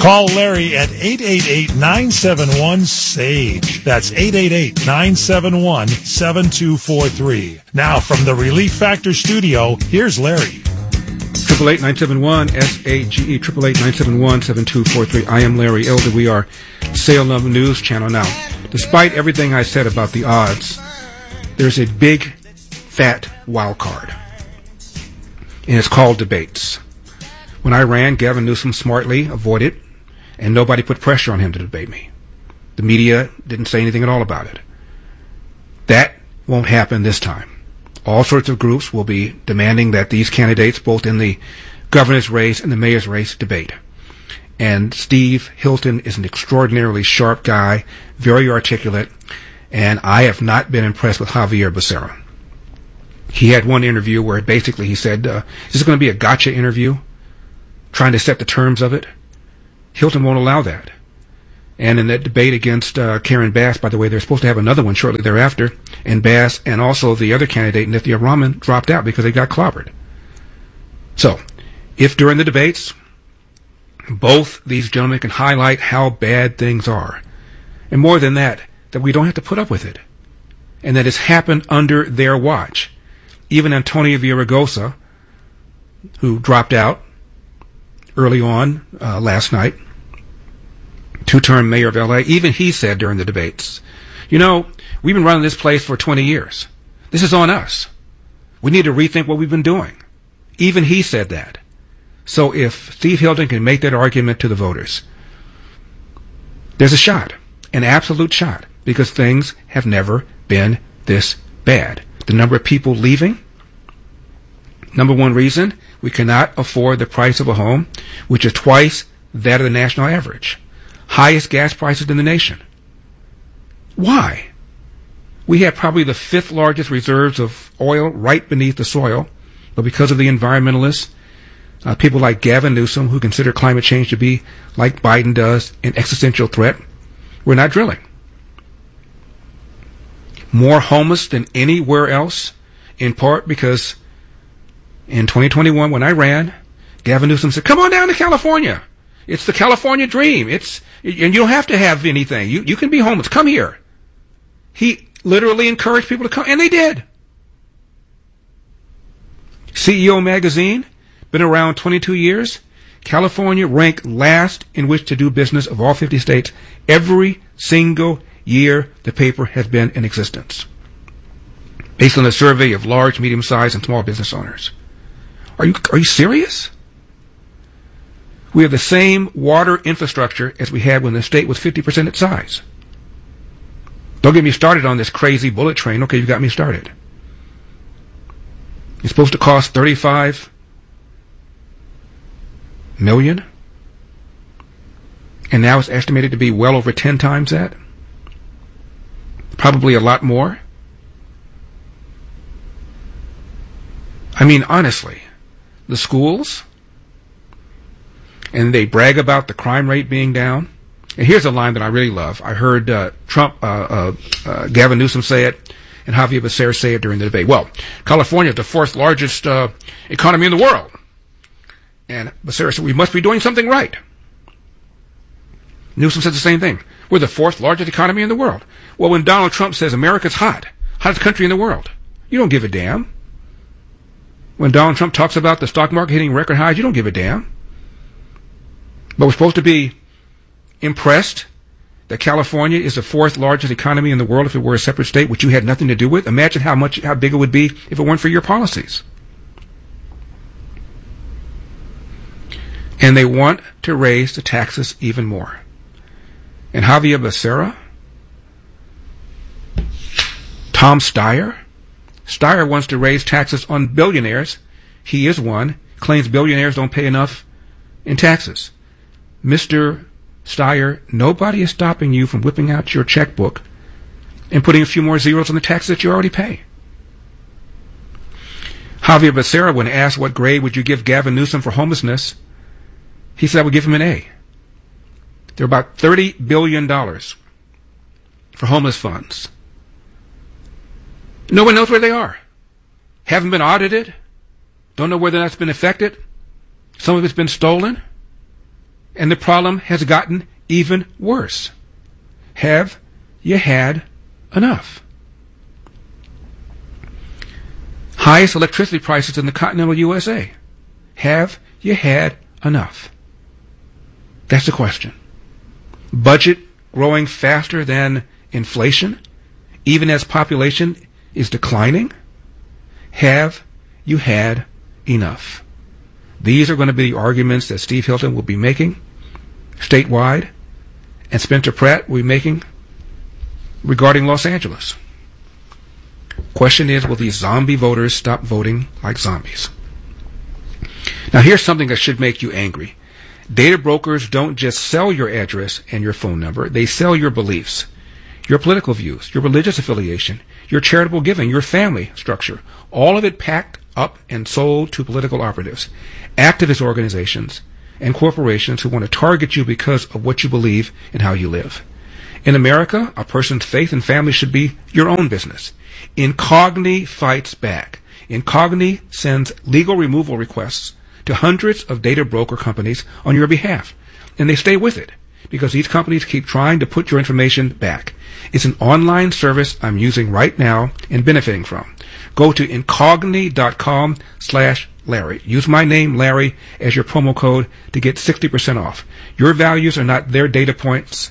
Call Larry at 888-971-SAGE. That's 888-971-7243. Now from the Relief Factor studio, here's Larry. 888-971-SAGE, 888-971-7243. I am Larry Elder. We are Salem News Channel. Now, despite everything I said about the odds, there's a big, fat wild card, and it's called debates. When I ran, Gavin Newsom smartly avoided, and nobody put pressure on him to debate me. The media didn't say anything at all about it. That won't happen this time. All sorts of groups will be demanding that these candidates, both in the governor's race and the mayor's race, debate. And Steve Hilton is an extraordinarily sharp guy, very articulate, and I have not been impressed with Xavier Becerra. He had one interview where basically he said, is this going to be a gotcha interview? Trying to set the terms of it? Hilton won't allow that. And in that debate against Karen Bass, by the way, they're supposed to have another one shortly thereafter, and Bass and also the other candidate, Nithya Raman, dropped out because they got clobbered. So, if during the debates, both these gentlemen can highlight how bad things are, and more than that, that we don't have to put up with it, and that it's happened under their watch. Even Antonio Villaraigosa, who dropped out early on last night, two-term mayor of L.A., even he said during the debates, you know, we've been running this place for 20 years. This is on us. We need to rethink what we've been doing. Even he said that. So if Steve Hilton can make that argument to the voters, there's a shot, an absolute shot, because things have never been this bad. The number of people leaving, number one reason, we cannot afford the price of a home, which is twice that of the national average. Highest gas prices in the nation. Why? We have probably the fifth largest reserves of oil right beneath the soil, but because of the environmentalists, people like Gavin Newsom, who consider climate change to be, like Biden does, an existential threat, we're not drilling. More homeless than anywhere else, in part because in 2021, when I ran, Gavin Newsom said, come on down to California. It's the California dream. And you don't have to have anything. You can be homeless. Come here. He literally encouraged people to come, and they did. CEO Magazine, been around 22 years. California ranked last in which to do business of all 50 states every single year the paper has been in existence, based on a survey of large, medium-sized, and small business owners. Are you serious? We have the same water infrastructure as we had when the state was 50% its size. Don't get me started on this crazy bullet train. Okay, you got me started. It's supposed to cost $35 million, and now it's estimated to be well over 10 times that. Probably a lot more. I mean, honestly, the schools, and they brag about the crime rate being down. And here's a line that I really love. I heard Gavin Newsom say it, and Xavier Becerra say it during the debate. Well, California is the fourth largest economy in the world. And Becerra said, we must be doing something right. Newsom said the same thing. We're the fourth largest economy in the world. Well, when Donald Trump says America's hot, hottest country in the world, you don't give a damn. When Donald Trump talks about the stock market hitting record highs, you don't give a damn. But we're supposed to be impressed that California is the fourth largest economy in the world if it were a separate state, which you had nothing to do with. Imagine how big it would be if it weren't for your policies. And they want to raise the taxes even more. And Xavier Becerra, Tom Steyer wants to raise taxes on billionaires. He is one, claims billionaires don't pay enough in taxes. Mr. Steyer, nobody is stopping you from whipping out your checkbook and putting a few more zeros on the taxes that you already pay. Xavier Becerra, when asked what grade would you give Gavin Newsom for homelessness, he said I would give him an A. There are about $30 billion for homeless funds. No one knows where they are. Haven't been audited. Don't know whether that's been affected. Some of it's been stolen. And the problem has gotten even worse. Have you had enough? Highest electricity prices in the continental USA. Have you had enough? That's the question. Budget growing faster than inflation, even as population is declining. Have you had enough? These are going to be the arguments that Steve Hilton will be making statewide, and Spencer Pratt will be making regarding Los Angeles. Question is, will these zombie voters stop voting like zombies? Now, here's something that should make you angry. Data brokers don't just sell your address and your phone number. They sell your beliefs, your political views, your religious affiliation, your charitable giving, your family structure. All of it packed up and sold to political operatives, activist organizations, and corporations who want to target you because of what you believe and how you live. In America, a person's faith and family should be your own business. Incogni fights back. Incogni sends legal removal requests to hundreds of data broker companies on your behalf. And they stay with it because these companies keep trying to put your information back. It's an online service I'm using right now and benefiting from. Go to incogni.com/Larry. Use my name, Larry, as your promo code to get 60% off. Your values are not their data points.